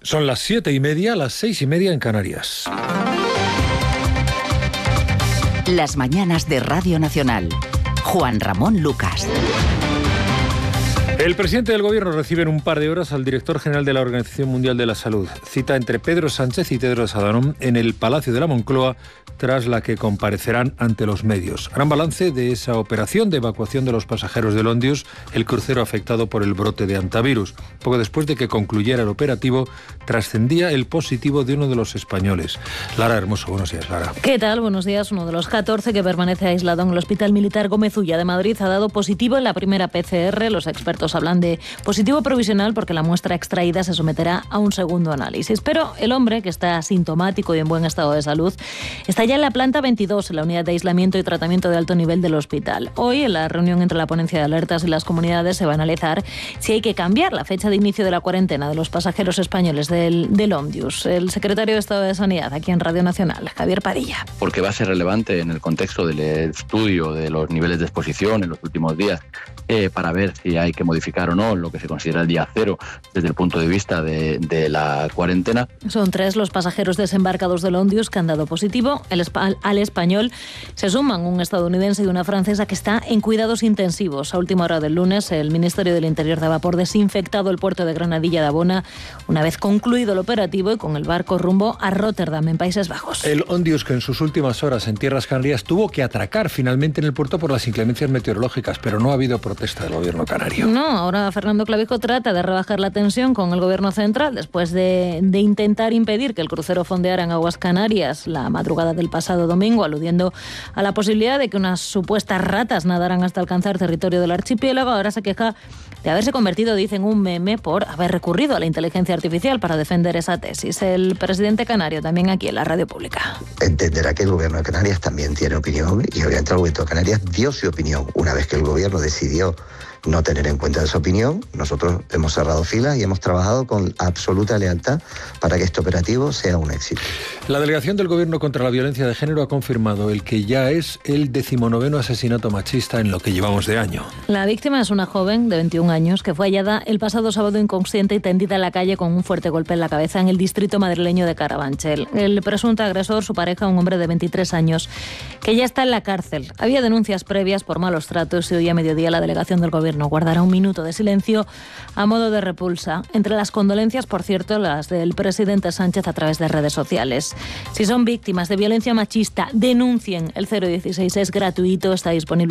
Son las 7:30, las 6:30 en Canarias. Las mañanas de Radio Nacional. Juan Ramón Lucas. El presidente del Gobierno recibe en un par de horas al director general de la Organización Mundial de la Salud. Cita entre Pedro Sánchez y Tedros Adhanom en el Palacio de la Moncloa, tras la que comparecerán ante los medios. Harán balance de esa operación de evacuación de los pasajeros del Ondius, el crucero afectado por el brote de hantavirus. Poco después de que concluyera el operativo, trascendía el positivo de uno de los españoles. Lara Hermoso, buenos días, Lara. ¿Qué tal? Buenos días. Uno de los 14 que permanece aislado en el Hospital Militar Gómez Ulla de Madrid ha dado positivo en la primera PCR. Los expertos hablan de positivo provisional porque la muestra extraída se someterá a un segundo análisis. Pero el hombre, que está asintomático y en buen estado de salud, está ya en la planta 22, en la unidad de aislamiento y tratamiento de alto nivel del hospital. Hoy, en la reunión entre la ponencia de alertas y las comunidades, se va a analizar si hay que cambiar la fecha de inicio de la cuarentena de los pasajeros españoles del Ondius. El secretario de Estado de Sanidad, aquí en Radio Nacional, Javier Padilla. Porque va a ser relevante en el contexto del estudio de los niveles de exposición en los últimos días, para ver si hay que modificar o no lo que se considera el día cero desde el punto de vista de la cuarentena. Son 3 los pasajeros desembarcados del Ondius que han dado positivo. Al español se suman un estadounidense y una francesa que está en cuidados intensivos. A última hora del lunes, el Ministerio del Interior daba por desinfectado el puerto de Granadilla de Abona una vez concluido el operativo y con el barco rumbo a Rotterdam, en Países Bajos. El Ondius, que en sus últimas horas en tierras canarias tuvo que atracar finalmente en el puerto por las inclemencias meteorológicas, pero no ha habido protesta del gobierno canario. No, ahora Fernando Clavijo trata de rebajar la tensión con el gobierno central después de intentar impedir que el crucero fondeara en aguas canarias la madrugada del pasado domingo, aludiendo a la posibilidad de que unas supuestas ratas nadaran hasta alcanzar territorio del archipiélago. Ahora se queja de haberse convertido, dicen, un meme por haber recurrido a la inteligencia artificial para defender esa tesis. El presidente canario, también aquí en la radio pública. Entenderá que el gobierno de Canarias también tiene opinión y obviamente el gobierno de Canarias dio su opinión. Una vez que el gobierno decidió no tener en cuenta esa opinión, nosotros hemos cerrado filas y hemos trabajado con absoluta lealtad para que este operativo sea un éxito. La delegación del Gobierno contra la violencia de género ha confirmado el que ya es el 19º asesinato machista en lo que llevamos de año. La víctima es una joven de 21 años que fue hallada el pasado sábado inconsciente y tendida en la calle con un fuerte golpe en la cabeza en el distrito madrileño de Carabanchel. El presunto agresor, su pareja, un hombre de 23 años, que ya está en la cárcel. Había denuncias previas por malos tratos y hoy a mediodía la delegación del Gobierno guardará un minuto de silencio a modo de repulsa. Entre las condolencias, por cierto, las del presidente Sánchez a través de redes sociales. Si son víctimas de violencia machista, denuncien. El 016 es gratuito, está disponible